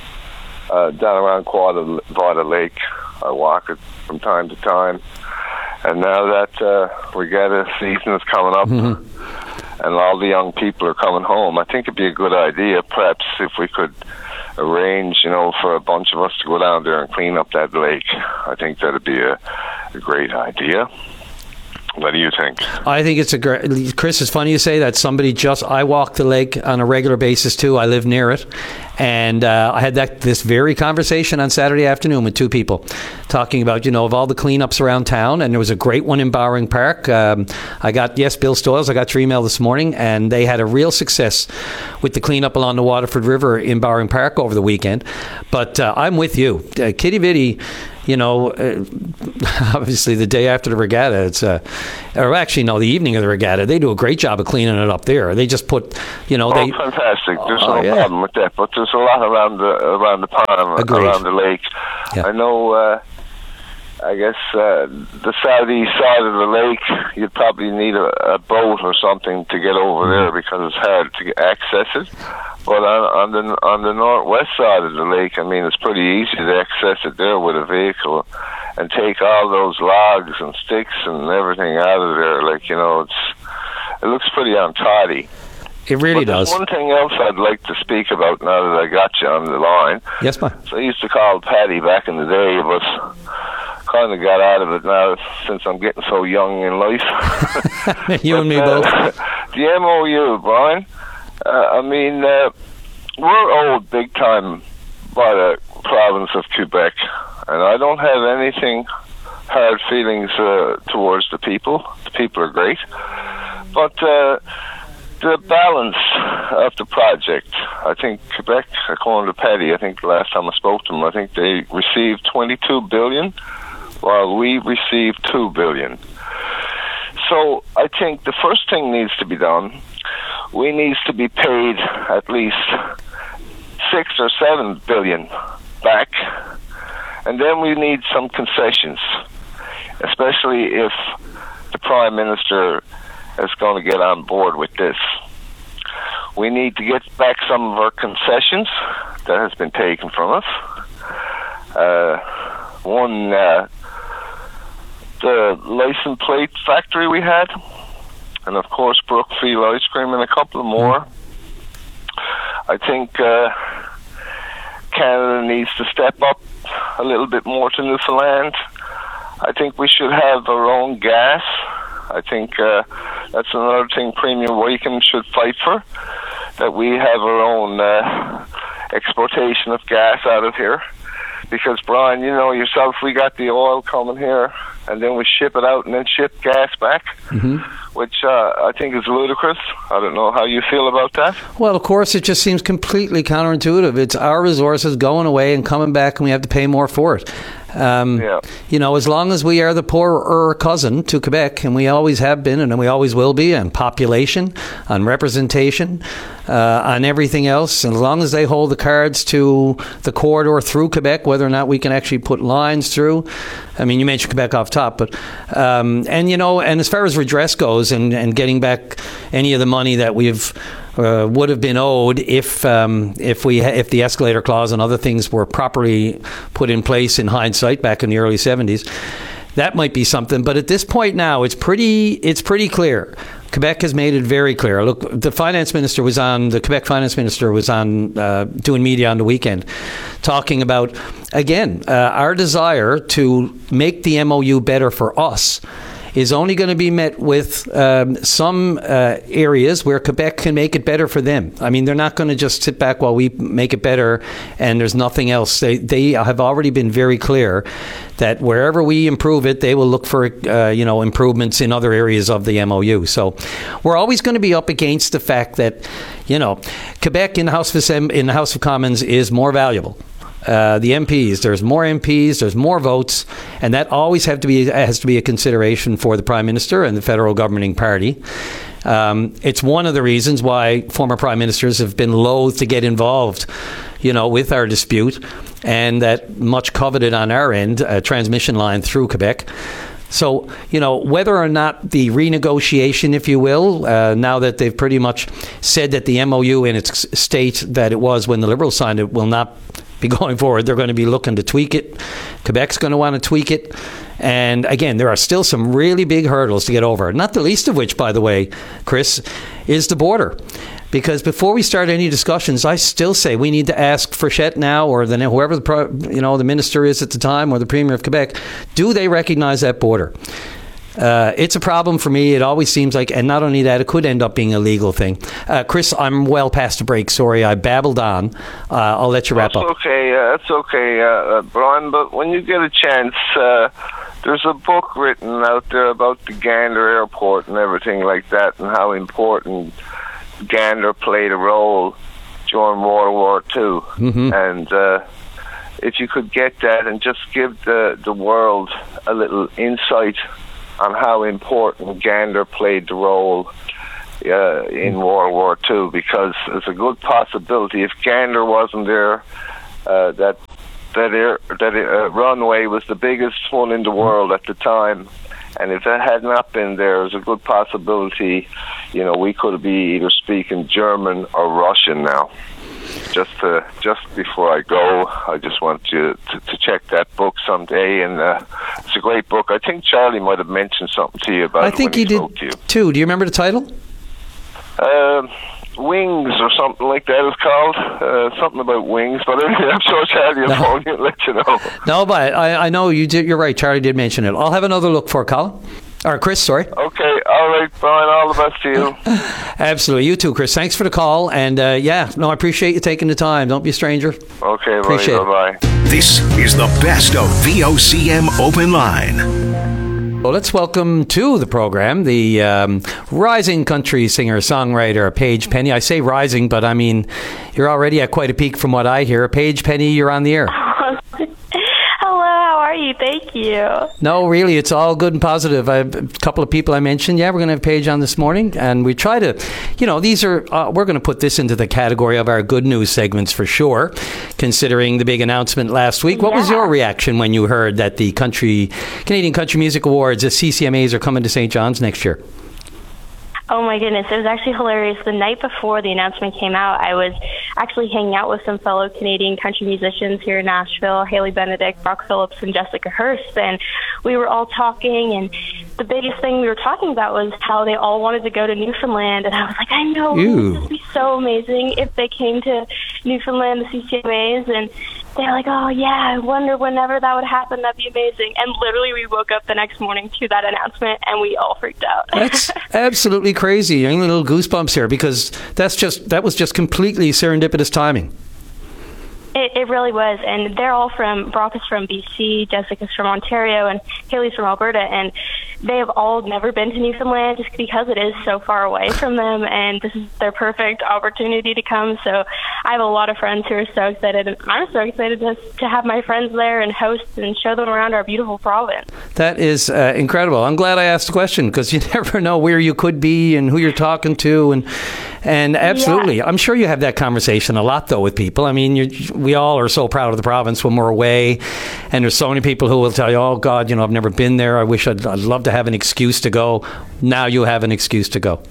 Uh, down around Quad Lake, I walk it from time to time. And now that uh, regatta season is coming up, mm-hmm. and all the young people are coming home. I think it'd be a good idea, perhaps, if we could arrange, you know, for a bunch of us to go down there and clean up that lake. I think that'd be a, a great idea. What do you think? I think it's a great... Chris, it's funny you say that. Somebody just... I walk the lake on a regular basis, too. I live near it. And uh, I had that this very conversation on Saturday afternoon with two people talking about, you know, of all the cleanups around town. And there was a great one in Bowring Park. Um, I got, yes, Bill Stoyles, I got your email this morning, and they had a real success with the cleanup along the Waterford River in Bowring Park over the weekend. But uh, I'm with you. Uh, Kitty Vitty... You know, uh, obviously the day after the regatta, it's, uh, or actually, no, the evening of the regatta, they do a great job of cleaning it up there. They just put, you know, oh, they... fantastic. There's oh, no yeah. problem with that. But there's a lot around the around the pond, Agreed. around the lake. Yeah. I know, uh, I guess, uh, the southeast side of the lake, you'd probably need a, a boat or something to get over there because it's hard to get access it. But on, on the on the northwest side of the lake, I mean, it's pretty easy to access it there with a vehicle and take all those logs and sticks and everything out of there. Like, you know, it's it looks pretty untidy. It really but does. One thing else I'd like to speak about now that I got you on the line. Yes, ma'am. So I used to call Paddy back in the day, but kind of got out of it now since I'm getting so young in life. You but, and me uh, both. The M O U, Brian. Uh, I mean, uh, we're owed big time by the province of Quebec, and I don't have anything hard feelings uh, towards the people. The people are great, but uh, the balance of the project, I think Quebec, according to Paddy, I think the last time I spoke to him, I think they received twenty-two billion, while we received two billion. So I think the first thing needs to be done. We need to be paid at least six or seven billion back, and then we need some concessions, especially if the Prime Minister is going to get on board with this. We need to get back some of our concessions that has been taken from us. Uh, one, uh, the license plate factory we had, and of course Brookfield Ice Cream and a couple more. I think uh, Canada needs to step up a little bit more to Newfoundland. I think we should have our own gas. I think uh, that's another thing Premier Wakem should fight for, that we have our own uh, exportation of gas out of here. Because, Brian, you know yourself, we got the oil coming here, and then we ship it out and then ship gas back, mm-hmm. which uh, I think is ludicrous. I don't know how you feel about that. Well, of course, it just seems completely counterintuitive. It's our resources going away and coming back, and we have to pay more for it. Um, yeah. You know, as long as we are the poorer cousin to Quebec, and we always have been, and we always will be, on population, on representation, uh, on everything else, and as long as they hold the cards to the corridor through Quebec, whether or not we can actually put lines through. I mean, you mentioned Quebec off top, but um, and you know, and as far as redress goes, and, and getting back any of the money that we've uh, would have been owed if um, if we ha- if the escalator clause and other things were properly put in place in hindsight back in the early seventies, that might be something. But at this point now, it's pretty it's pretty clear. Quebec has made it very clear. Look, the finance minister was on, the Quebec finance minister was on uh, doing media on the weekend, talking about, again, uh, our desire to make the M O U better for us is only going to be met with um, some uh, areas where Quebec can make it better for them. I mean, they're not going to just sit back while we make it better and there's nothing else. They they have already been very clear that wherever we improve it, they will look for uh, you know improvements in other areas of the M O U. So we're always going to be up against the fact that, you know, Quebec in the House of Assem- in the House of Commons is more valuable. Uh, the M Ps, there's more M Ps, there's more votes, and that always have to be has to be a consideration for the Prime Minister and the federal governing party. Um, it's one of the reasons why former Prime Ministers have been loath to get involved, you know, with our dispute, and that much coveted on our end, a transmission line through Quebec. So, you know, whether or not the renegotiation, if you will, uh, now that they've pretty much said that the M O U in its state that it was when the Liberals signed it will not be going forward. They're going to be looking to tweak it. Quebec's going to want to tweak it. And again, there are still some really big hurdles to get over. Not the least of which, by the way, Chris, is the border. Because before we start any discussions, I still say we need to ask Frechette now, or the, whoever the pro, you know the minister is at the time, or the Premier of Quebec, do they recognize that border? Uh, it's a problem for me. It always seems like, and not only that, it could end up being a legal thing. Uh, Chris, I'm well past the break. Sorry, I babbled on. Uh, I'll let you wrap that's up. Okay, uh, that's okay, uh, uh, Brian. But when you get a chance, uh, there's a book written out there about the Gander Airport and everything like that, and how important Gander played a role during World War Two. Mm-hmm. And uh, if you could get that and just give the, the world a little insight on how important Gander played the role uh, in World War Two, because there's a good possibility if Gander wasn't there, uh, that that air, that uh, runway was the biggest one in the world at the time, and if that had not been there, there's a good possibility, you know, we could be either speaking German or Russian now. Just to, just before I go, I just want you to, to check that book someday, and uh, it's a great book. I think Charlie might have mentioned something to you about I it think when he, he spoke did to you. too. Do you remember the title? Uh, Wings or something like that it's called. Uh, something about wings, but I'm sure Charlie will No. phone you and let you know. No, but I, I know you did. You're right. Charlie did mention it. I'll have another look for it, Colin. Or Chris, sorry. Okay, all right, Brian, all the best to you. Absolutely. You too, Chris. Thanks for the call. And uh, yeah, no, I appreciate you taking the time. Don't be a stranger. Okay, Appreciate it. bye-bye. This is the best of V O C M Open Line. Well, let's welcome to the program the um, rising country singer-songwriter, Paige Penny. I say rising, but I mean, you're already at quite a peak from what I hear. Paige Penny, you're on the air. Hello, how are you? Thank you. No, really, it's all good and positive. I have a couple of people I mentioned. Yeah, we're going to have Paige on this morning, and we try to, you know, these are, uh, we're going to put this into the category of our good news segments for sure, considering the big announcement last week. What yeah. was your reaction when you heard that the country Canadian Country Music Awards, the C C M As, are coming to Saint John's next year? Oh my goodness, it was actually hilarious. The night before the announcement came out, I was actually hanging out with some fellow Canadian country musicians here in Nashville, Haley Benedict, Brock Phillips, and Jessica Hurst, and we were all talking, and the biggest thing we were talking about was how they all wanted to go to Newfoundland, and I was like, I know, Ew. this would be so amazing if they came to Newfoundland, the C C M As, and they're like, oh yeah, I wonder whenever that would happen, that'd be amazing. And literally we woke up the next morning to that announcement and we all freaked out. That's absolutely crazy. I'm getting little goosebumps here because that's just that was just completely serendipitous timing. It, it really was, and they're all from, Brock is from B C, Jessica's from Ontario, and Haley's from Alberta, and they have all never been to Newfoundland just because it is so far away from them, and this is their perfect opportunity to come. So I have a lot of friends who are so excited, and I'm so excited to, to have my friends there and host and show them around our beautiful province. That is uh, incredible. I'm glad I asked the question because you never know where you could be and who you're talking to, and and absolutely, yeah. I'm sure you have that conversation a lot though with people. I mean, you're, we all are so proud of the province when we're away, and there's so many people who will tell you, "Oh God, you know, I've never been there. I wish I'd, I'd love to have an excuse to go." Now you have an excuse to go.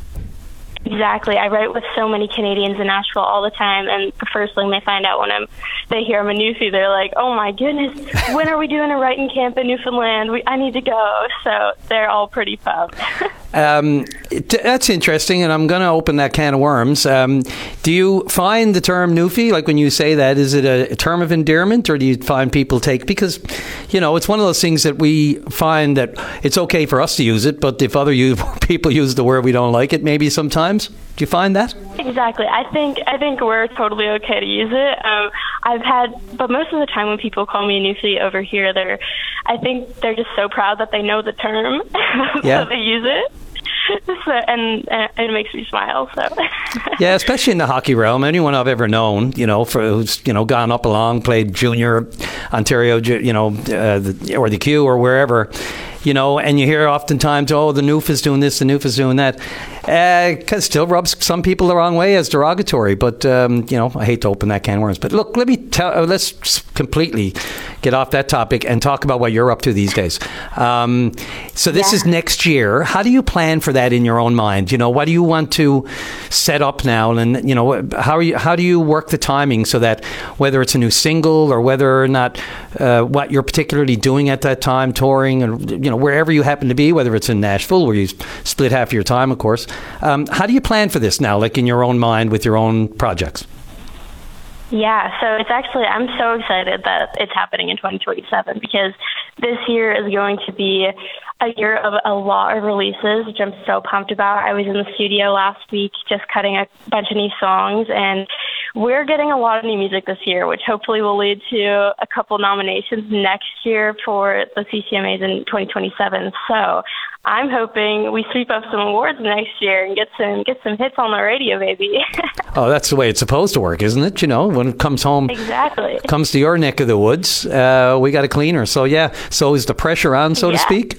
Exactly. I write with so many Canadians in Nashville all the time, and the first thing they find out when I'm, they hear I'm a Newfie, they're like, oh my goodness, when are we doing a writing camp in Newfoundland? We, I need to go. So they're all pretty pumped. Um, it, that's interesting, and I'm going to open that can of worms. Um, do you find the term Newfie, like when you say that, is it a, a term of endearment, or do you find people take, because, you know, it's one of those things that we find that it's okay for us to use it, but if other use, people use the word, we don't like it maybe sometimes. Do you find that? Exactly. I think I think we're totally okay to use it. Um, I've had, but most of the time when people call me a Newfie over here, they're, I think they're just so proud that they know the term, yeah. so they use it. So, and, and it makes me smile. So yeah, especially in the hockey realm. Anyone I've ever known, you know, for who's you know gone up along, played junior Ontario, you know, uh, the, or the Q or wherever, you know, and you hear oftentimes, oh, the Noof is doing this, the Noof is doing that. Because uh, still rubs some people the wrong way as derogatory. But, um, you know, I hate to open that can of worms. But look, let me tell, uh, let's completely get off that topic and talk about what you're up to these days. Um, so this yeah. is next year. How do you plan for that in your own mind? You know, what do you want to set up now? And, you know, how are you, how do you work the timing so that whether it's a new single or whether or not uh, what you're particularly doing at that time, touring, and, you know, wherever you happen to be, whether it's in Nashville where you split half of your time, of course. Um, how do you plan for this now, like in your own mind with your own projects? Yeah, so it's actually, I'm so excited that it's happening in twenty twenty-seven because this year is going to be a year of a lot of releases, which I'm so pumped about. I was in the studio last week just cutting a bunch of new songs, and we're getting a lot of new music this year, which hopefully will lead to a couple nominations next year for the C C M As in twenty twenty-seven. So I'm hoping we sweep up some awards next year and get some get some hits on the radio, baby. Oh, that's the way it's supposed to work, isn't it? You know, when it comes home, exactly, comes to your neck of the woods, uh, we got a cleaner. So yeah, so is the pressure on, so yeah. to speak?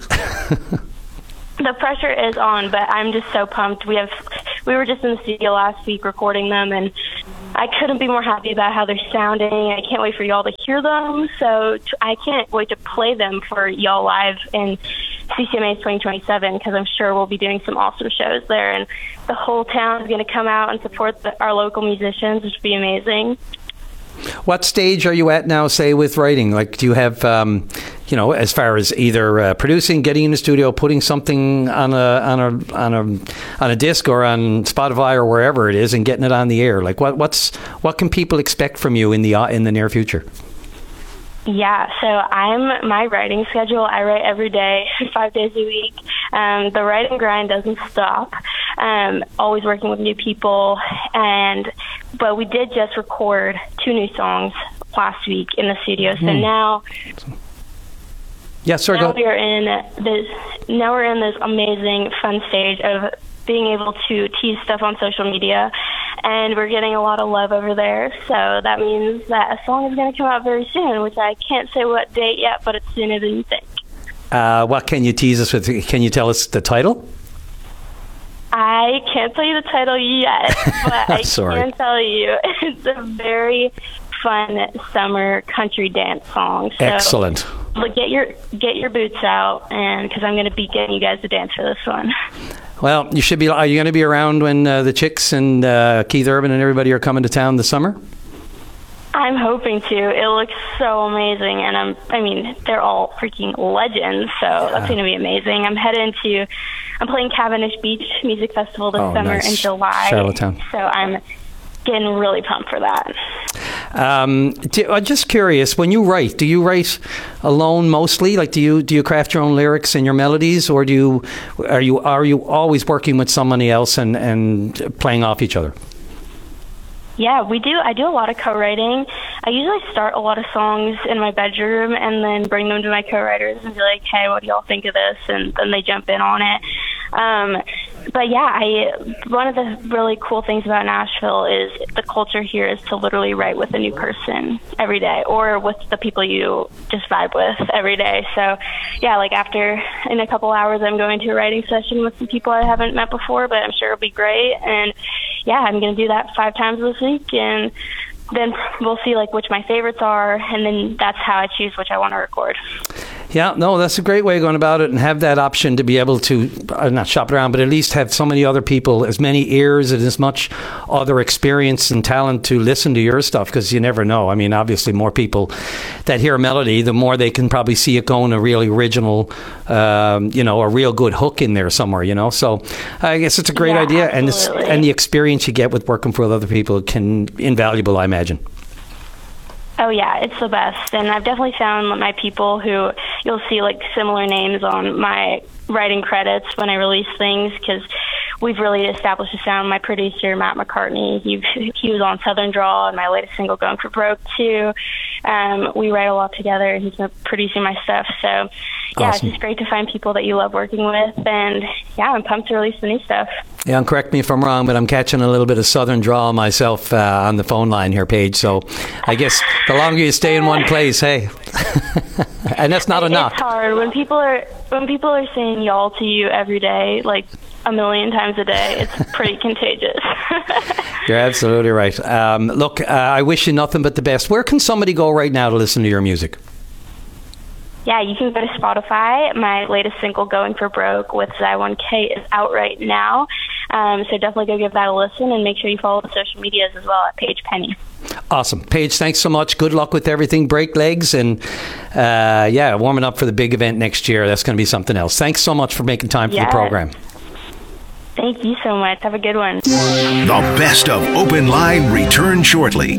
The pressure is on, but I'm just so pumped. We have we were just in the studio last week recording them, and I couldn't be more happy about how they're sounding. I can't wait for y'all to hear them. So t- I can't wait to play them for y'all live in C C M As twenty twenty-seven because I'm sure we'll be doing some awesome shows there. And the whole town is going to come out and support the, our local musicians, which would be amazing. What stage are you at now, say, with writing? Like, do you have, um, you know, as far as either uh, producing, getting in the studio, putting something on a on a on a on a disc or on Spotify or wherever it is, and getting it on the air? Like, what what's what can people expect from you in the uh, in the near future? Yeah, so I'm my writing schedule. I write every day, five days a week. Um, the writing grind doesn't stop. Um, always working with new people, and but we did just record two new songs last week in the studio. So mm. now, yeah, sorry, now go. we're in this. Now we're in this amazing, fun stage of being able to tease stuff on social media, and we're getting a lot of love over there. So that means that a song is going to come out very soon, which I can't say what date yet, but it's sooner than you think. Uh, what can you tease us with? Can you tell us the title? I can't tell you the title yet, but I Sorry. can tell you it's a very fun summer country dance song. So Excellent. Look, get your get your boots out, and because I'm going to be getting you guys to dance for this one. Well, you should be. Are you going to be around when uh, the Chicks and uh, Keith Urban and everybody are coming to town this summer? I'm hoping to. It looks so amazing, and I'm. I mean, they're all freaking legends, so yeah. that's going to be amazing. I'm heading to. I'm playing Cavendish Beach Music Festival this oh, summer nice. in July. Charlottetown. So I'm getting really pumped for that. Um, do, I'm just curious. When you write, do you write alone mostly? Like, do you do you craft your own lyrics and your melodies, or do you are you are you always working with somebody else and, and playing off each other? Yeah, we do. I do a lot of co-writing. I usually start a lot of songs in my bedroom and then bring them to my co-writers and be like, hey, what do y'all think of this? And then they jump in on it. Um, but yeah, I one of the really cool things about Nashville is the culture here is to literally write with a new person every day, or with the people you just vibe with every day. So yeah, like after in a couple hours, I'm going to a writing session with some people I haven't met before, but I'm sure it'll be great. And yeah, I'm going to do that five times this week, and then we'll see like which my favorites are, and then that's how I choose which I want to record. Yeah, no, that's a great way of going about it, and have that option to be able to, uh, not shop around, but at least have so many other people, as many ears and as much other experience and talent to listen to your stuff, because you never know. I mean, obviously, more people that hear a melody, the more they can probably see it going a really original, um, you know, a real good hook in there somewhere, you know. So I guess it's a great yeah, idea, and it's, absolutely. and the experience you get with working with other people can invaluable, I imagine. Oh, yeah, it's the best. And I've definitely found my people who you'll see like similar names on my writing credits when I release things, because we've really established a sound. My producer, Matt McCartney, he, he was on Southern Draw and my latest single, Going for Broke, too. Um, we write a lot together, and he's been producing my stuff. So, yeah, awesome. It's just great to find people that you love working with. And, yeah, I'm pumped to release the new stuff. Yeah, and correct me if I'm wrong, but I'm catching a little bit of Southern drawl myself uh, on the phone line here, Paige. So I guess the longer you stay in one place, hey, and that's not enough. It's hard when people are when people are saying y'all to you every day. Like, a million times a day. It's pretty contagious. You're absolutely right. Um, look, uh, I wish you nothing but the best. Where can somebody go right now to listen to your music? Yeah, you can go to Spotify. My latest single, Going for Broke, with Zy one K is out right now. Um, so definitely go give that a listen, and make sure you follow the social medias as well at Paige Penny. Awesome. Paige, thanks so much. Good luck with everything. Break legs and, uh, yeah, warming up for the big event next year. That's going to be something else. Thanks so much for making time for yeah. the program. Thank you so much. Have a good one. The best of Open Line returns shortly.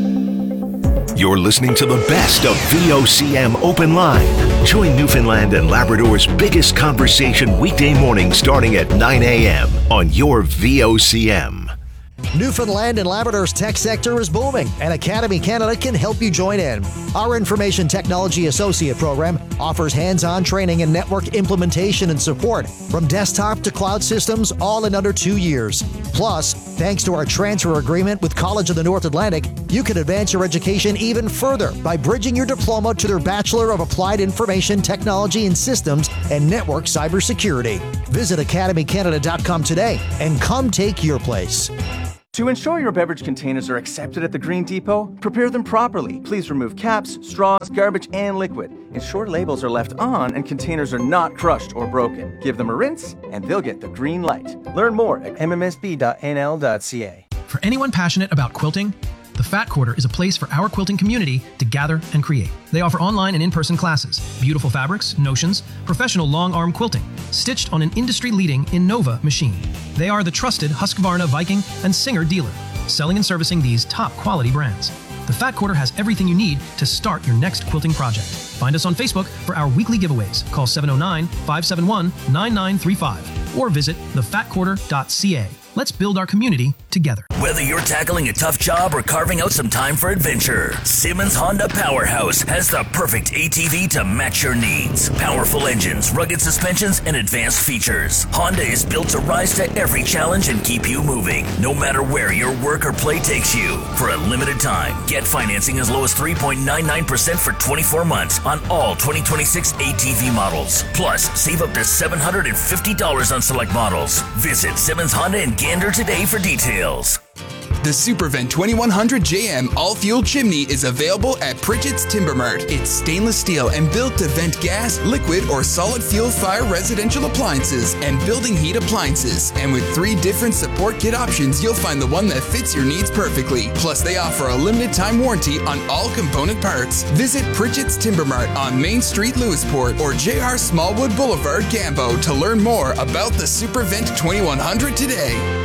You're listening to the best of V O C M Open Line. Join Newfoundland and Labrador's biggest conversation weekday morning starting at nine a.m. on your V O C M. Newfoundland and Labrador's tech sector is booming, and Academy Canada can help you join in. Our Information Technology Associate program offers hands-on training in network implementation and support from desktop to cloud systems, all in under two years. Plus, thanks to our transfer agreement with College of the North Atlantic, you can advance your education even further by bridging your diploma to their Bachelor of Applied Information Technology and Systems and Network Cybersecurity. Visit academy canada dot com today and come take your place. To ensure your beverage containers are accepted at the Green Depot, prepare them properly. Please remove caps, straws, garbage, and liquid. Ensure labels are left on and containers are not crushed or broken. Give them a rinse, and they'll get the green light. Learn more at m m s b dot n l dot c a. For anyone passionate about quilting, the Fat Quarter is a place for our quilting community to gather and create. They offer online and in-person classes, beautiful fabrics, notions, professional long-arm quilting, stitched on an industry-leading Innova machine. They are the trusted Husqvarna, Viking, and Singer dealer, selling and servicing these top-quality brands. The Fat Quarter has everything you need to start your next quilting project. Find us on Facebook for our weekly giveaways. Call seven oh nine, five seven one, nine nine three five or visit the fat quarter dot c a. Let's build our community together. Whether you're tackling a tough job or carving out some time for adventure, Simmons Honda Powerhouse has the perfect A T V to match your needs. Powerful engines, rugged suspensions, and advanced features. Honda is built to rise to every challenge and keep you moving, no matter where your work or play takes you. For a limited time, get financing as low as three point nine nine percent for twenty-four months on all twenty twenty-six A T V models. Plus, save up to seven hundred fifty dollars on select models. Visit Simmons Honda in Gander today for details. The SuperVent twenty-one hundred J M all-fuel chimney is available at Pritchett's Timber Mart. It's stainless steel and built to vent gas, liquid, or solid fuel fire residential appliances and building heat appliances. And with three different support kit options, you'll find the one that fits your needs perfectly. Plus, they offer a limited time warranty on all component parts. Visit Pritchett's Timber Mart on Main Street, Lewisport, or J R Smallwood Boulevard, Gambo to learn more about the SuperVent twenty-one hundred today.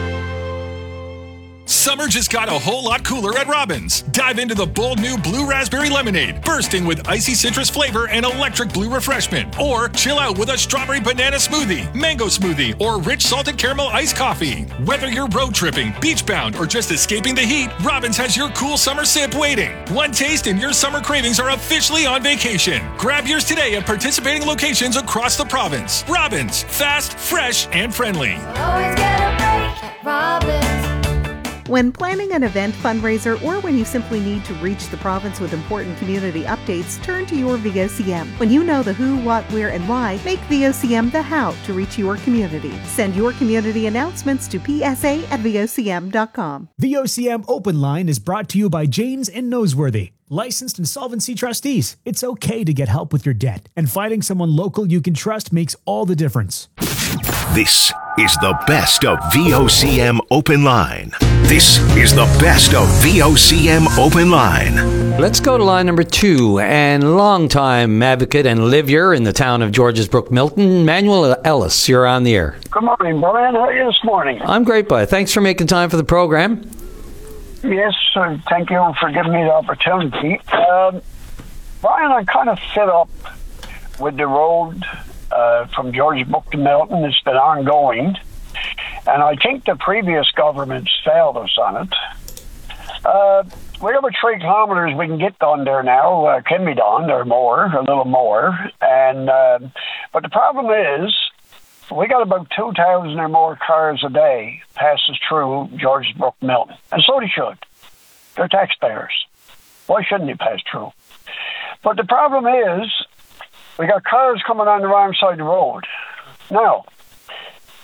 Summer just got a whole lot cooler at Robbins. Dive into the bold new Blue Raspberry Lemonade, bursting with icy citrus flavor and electric blue refreshment. Or chill out with a strawberry banana smoothie, mango smoothie, or rich salted caramel iced coffee. Whether you're road tripping, beach bound, or just escaping the heat, Robbins has your cool summer sip waiting. One taste and your summer cravings are officially on vacation. Grab yours today at participating locations across the province. Robbins, fast, fresh, and friendly. Always get a break at Robbins. When planning an event, fundraiser, or when you simply need to reach the province with important community updates, turn to your V O C M. When you know the who, what, where, and why, make V O C M the how to reach your community. Send your community announcements to p s a at v o c m dot com. V O C M Open Line is brought to you by Janes and Noseworthy. Licensed insolvency trustees. It's okay to get help with your debt, and finding someone local you can trust makes all the difference. This is the best of V O C M Open Line. This is the best of V O C M Open Line. Let's go to line number two, and longtime advocate and livyere in the town of Georges Brook Milton, Manuel Ellis. You're on the air. Good morning, Brian. How are you this morning? I'm great, bud. Thanks for making time for the program. Yes, uh, thank you for giving me the opportunity. Um, Brian, I'm kind of fed up with the road uh, from Georges Brook to Milton. It's been ongoing, and I think the previous governments failed us on it. Uh, we're over three kilometers we can get done there now, uh, can be done, or more, a little more. And uh, but the problem is, we got about two thousand or more cars a day passes through Georges Brook Milton, and so they should. They're taxpayers. Why shouldn't they pass through? But the problem is, we got cars coming on the wrong side of the road. Now,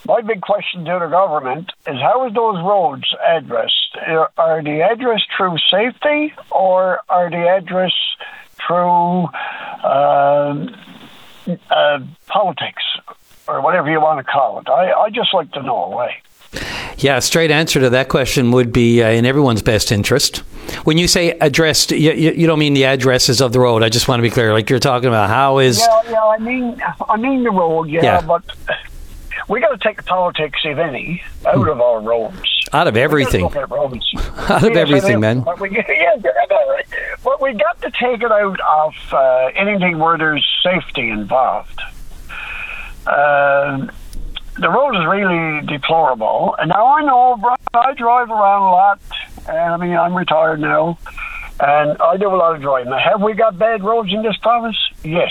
my big question to the government is, how is those roads addressed? Are, are they addressed through safety, or are they addressed through uh, uh, politics, or whatever you want to call it? I, I just like to know why. Yeah, straight answer to that question would be uh, in everyone's best interest. When you say addressed, you, you, you don't mean the addresses of the road. I just want to be clear. Like, you're talking about how is... Yeah, yeah, I mean, I mean the road, yeah, Yeah. but we got to take the politics, if any, out of our roads. Out of everything. We gotta look at roads. Out of Yes, everything, I do. man. But we, yeah, I know, right? But we got to take it out of uh, anything where there's safety involved. Uh, the road is really deplorable. And now I know, Brian, I drive around a lot. And I mean, I'm retired now. And I do a lot of driving. Now, have we got bad roads in this province? Yes.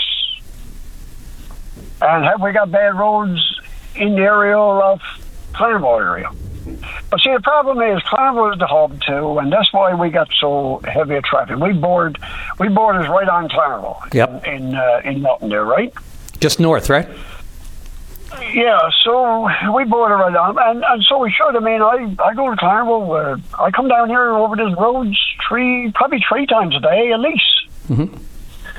And have we got bad roads in the area of Claremore area? But see, the problem is Claremore is the hub too, and that's why we got so heavy a traffic. We board, we board is right on Claremore. Yep. In in, uh, in Milton there, right? Just north, right? Yeah, so we board it right on, and, and so we should. I mean, I, I go to Claremore. Uh, I come down here over these roads three, probably three times a day at least. Mm-hmm.